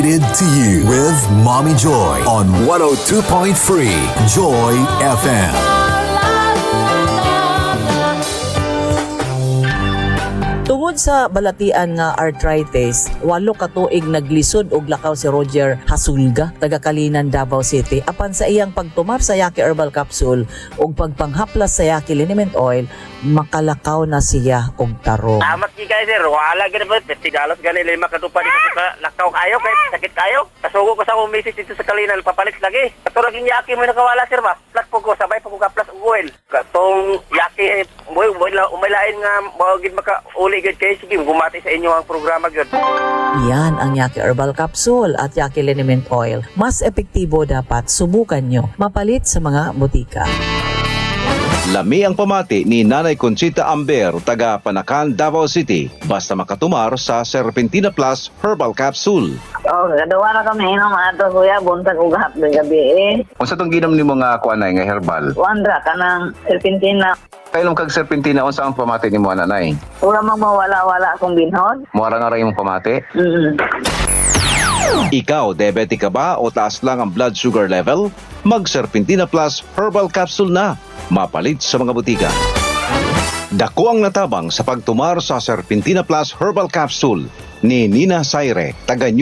To you with Mommy Joy on 102.3 Joy FM. Tungod sa balatian nga arthritis, 8 ka tuig naglisod og lakaw si Roger Hasulga, taga Kalinan, Davao City, apan sa iyang pagtumar sa Yaki Herbal Capsule ug pagpanghaplas sa Yaki Liniment Oil, makalakaw na siya og tarong. Amat ki kay sir, wala gani ba? Tigalos gani lima ka tupa dito sa lakaw kayo, kay sakit kayo. Kasugo ko sa akong misis dito sa Kalinan, papalit lagi. Katulad yung Yaki mo nakawala sir ba? Plus po ko, sabay po ko ka-plus oil. Katong Yaki, umaylain nga, mawagin maka uli gud kay sige gumati sa inyo ang programa gud. Yan ang Yaki Herbal Capsule at Yaki Liniment Oil. Mas epektibo dapat subukan nyo. Mapalit sa mga butika. Lami ang pamati ni Nanay Conchita Amber, taga Panacan, Davao City, basta makatumar sa Serpentina Plus Herbal Capsule. Gadawa na kami inom ato kuya, buntag ug hapon gabi. Unsa tong ginom nimo nga kuanay nga herbal? Wandra kanang serpentina. Kailom kag serpentina unsa ang pamati nimo nanay? Ura mang mawala-wala akong binhon. Muara nga ra imong pamati? Ikaw, diabetic ka ba o taas lang ang blood sugar level? Mag Serpentina Plus Herbal Capsule na. Mapalit sa mga butika. Dako ang natabang sa pagtumar sa Serpentina Plus Herbal Capsule ni Nina Saire, taga